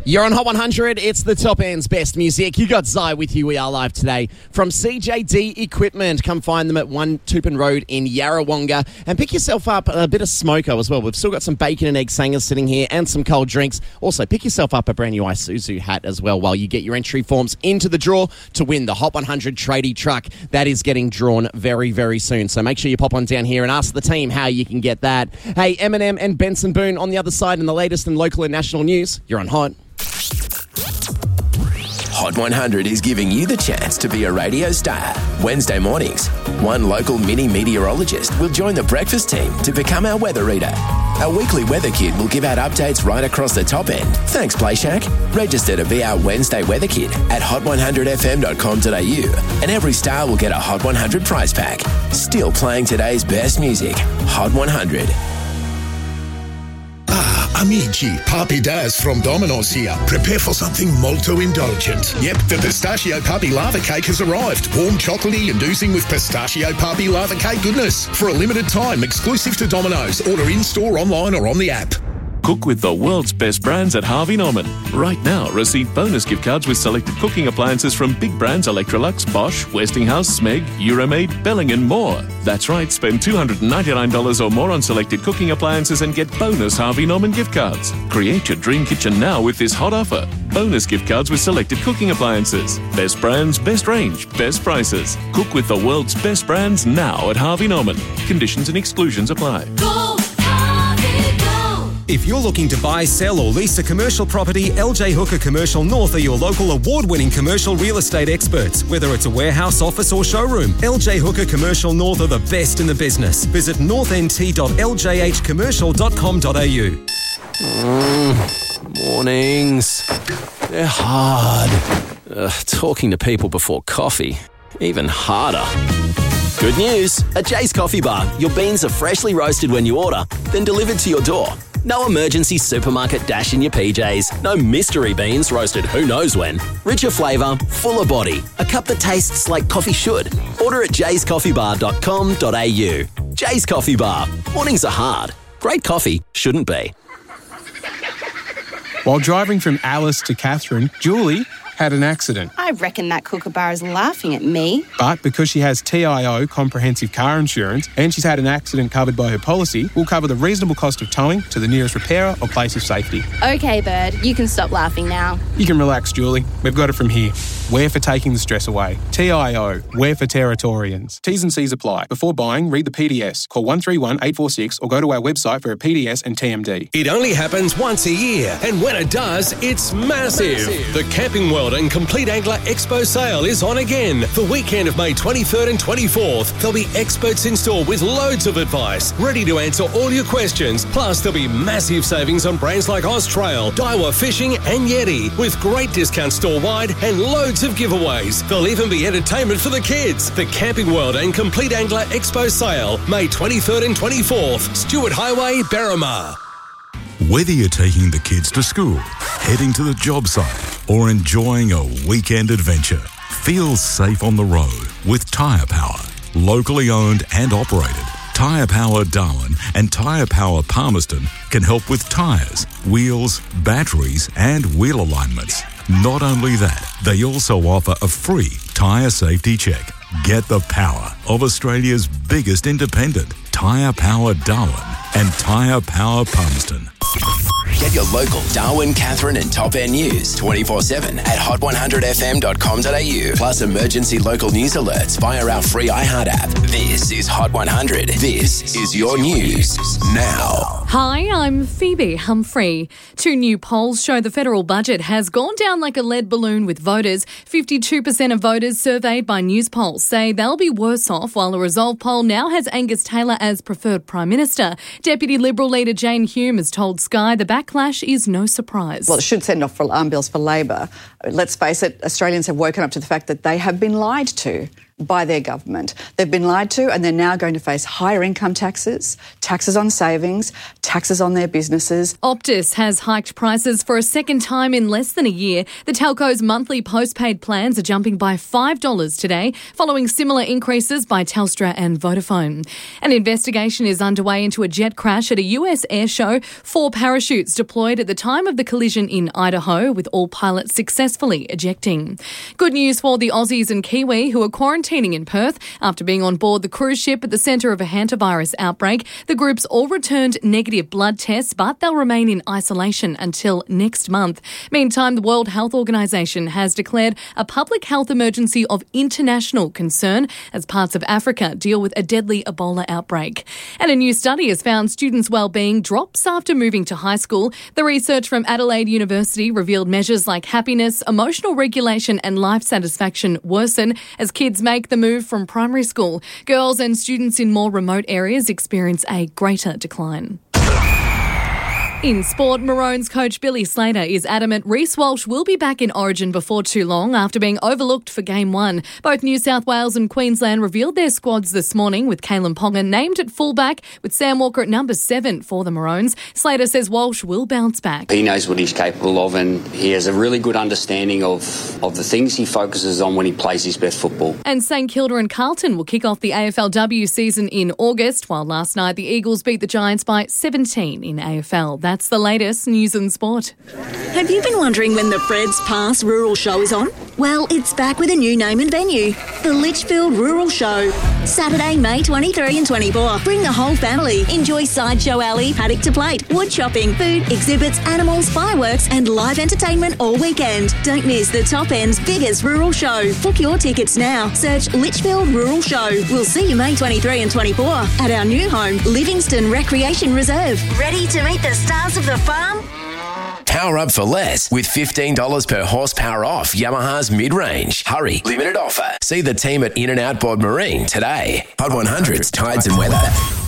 You're on Hot 100. It's the top end's best music. You got Zai with you. We are live today from CJD Equipment. Come find them at 1 Tupin Road in Yarrawonga and pick yourself up a bit of smoko as well. We've still got some bacon and egg sangers sitting here and some cold drinks. Also, pick yourself up a brand new Isuzu hat as well while you get your entry forms into the draw to win the Hot 100 tradie truck. That is getting drawn very, very soon. So make sure you pop on down here and ask the team how you can get that. Hey, Eminem and Benson Boone on the other side in the latest and local and national news. You're on Hot. Hot 100 is giving you the chance to be a radio star. Wednesday mornings, one local mini meteorologist will join the breakfast team to become our weather reader. Our weekly weather kid will give out updates right across the top end. Thanks, Play Shack. Register to be our Wednesday weather kid at hot100fm.com.au and every star will get a Hot 100 prize pack. Still playing today's best music. Hot 100. Amici, Papi Daz from Domino's here. Prepare for something molto indulgent. Yep, the Pistachio Papi Lava Cake has arrived. Warm, chocolatey and oozing with Pistachio Papi Lava Cake goodness. For a limited time, exclusive to Domino's. Order in-store, online or on the app. Cook with the world's best brands at Harvey Norman. Right now, receive bonus gift cards with selected cooking appliances from big brands Electrolux, Bosch, Westinghouse, Smeg, Euromaid, Belling and more. That's right, spend $299 or more on selected cooking appliances and get bonus Harvey Norman gift cards. Create your dream kitchen now with this hot offer. Bonus gift cards with selected cooking appliances. Best brands, best range, best prices. Cook with the world's best brands now at Harvey Norman. Conditions and exclusions apply. If you're looking to buy, sell or lease a commercial property, LJ Hooker Commercial North are your local award-winning commercial real estate experts. Whether it's a warehouse, office or showroom, LJ Hooker Commercial North are the best in the business. Visit northnt.ljhcommercial.com.au. Mornings. They're hard. Talking to people before coffee, even harder. Good news. At Jay's Coffee Bar, your beans are freshly roasted when you order, then delivered to your door. No emergency supermarket dash in your PJs. No mystery beans roasted who knows when. Richer flavour, fuller body. A cup that tastes like coffee should. Order at jayscoffeebar.com.au. Jay's Coffee Bar. Mornings are hard. Great coffee shouldn't be. While driving from Alice to Catherine, Julie had an accident. I reckon that kookaburra is laughing at me. But because she has TIO, comprehensive car insurance, and she's had an accident covered by her policy, we'll cover the reasonable cost of towing to the nearest repairer or place of safety. Okay, Bird, you can stop laughing now. You can relax, Julie. We've got it from here. We're for taking the stress away. TIO, we're for Territorians. T's and C's apply. Before buying, read the PDS. Call 131 846 or go to our website for a PDS and TMD. It only happens once a year, and when it does, it's massive. The Camping World and Complete Angler Expo sale is on again. The weekend of May 23rd and 24th, there'll be experts in store with loads of advice, ready to answer all your questions. Plus, there'll be massive savings on brands like Austrail, Daiwa Fishing and Yeti, with great discounts store-wide and loads of giveaways. There'll even be entertainment for the kids. The Camping World and Complete Angler Expo sale, May 23rd and 24th, Stewart Highway, Berrimah. Whether you're taking the kids to school, heading to the job site, or enjoying a weekend adventure, feel safe on the road with Tyre Power. Locally owned and operated, Tyre Power Darwin and Tyre Power Palmerston can help with tyres, wheels, batteries and wheel alignments. Not only that, they also offer a free tyre safety check. Get the power of Australia's biggest independent, Tyre Power Darwin and Tyre Power Palmerston. Get your local Darwin, Catherine and Top End news 24/7 at hot100fm.com.au. Plus emergency local news alerts via our free iHeart app. This is Hot 100. This is your news now. Hi, I'm Phoebe Humphrey. Two new polls show the federal budget has gone down like a lead balloon with voters. 52% of voters surveyed by Newspolls say they'll be worse off, while a Resolve poll now has Angus Taylor as preferred Prime Minister. Deputy Liberal leader Jane Hume has told Sky the backlash is no surprise. Well, it should send off alarm bells for Labor. Let's face it, Australians have woken up to the fact that they have been lied to. by their government. They've been lied to, and they're now going to face higher income taxes, taxes on savings, taxes on their businesses. Optus has hiked prices for a second time in less than a year. The telco's monthly postpaid plans are jumping by $5 today, following similar increases by Telstra and Vodafone. An investigation is underway into a jet crash at a US air show. 4 parachutes deployed at the time of the collision in Idaho, with all pilots successfully ejecting. Good news for the Aussies and Kiwi who are quarantining in Perth after being on board the cruise ship at the centre of a hantavirus outbreak. The groups all returned negative blood tests, but they'll remain in isolation until next month. Meantime, the World Health Organization has declared a public health emergency of international concern as parts of Africa deal with a deadly Ebola outbreak. And a new study has found students' well-being drops after moving to high school. The research from Adelaide University revealed measures like happiness, emotional regulation and life satisfaction worsen as kids make the move from primary school. Girls and students in more remote areas experience a greater decline. In sport, Maroons coach Billy Slater is adamant Reece Walsh will be back in Origin before too long after being overlooked for Game 1. Both New South Wales and Queensland revealed their squads this morning, with Kalen Ponga named at fullback with Sam Walker at number 7 for the Maroons. Slater says Walsh will bounce back. He knows what he's capable of, and he has a really good understanding of the things he focuses on when he plays his best football. And St Kilda and Carlton will kick off the AFLW season in August, while last night the Eagles beat the Giants by 17 in AFL. That's the latest news and sport. Have you been wondering when the Fred's Pass Rural Show is on? Well, it's back with a new name and venue, the Litchfield Rural Show. Saturday, May 23 and 24. Bring the whole family. Enjoy Sideshow Alley, paddock to plate, wood chopping, food, exhibits, animals, fireworks and live entertainment all weekend. Don't miss the Top End's biggest rural show. Book your tickets now. Search Litchfield Rural Show. We'll see you May 23 and 24 at our new home, Livingston Recreation Reserve. Ready to meet the stars of the farm? Power up for less with $15 per horsepower off Yamaha's mid-range. Hurry, limited offer. See the team at In-N-Out Bod Marine today. Pod 100's Tides and Weather.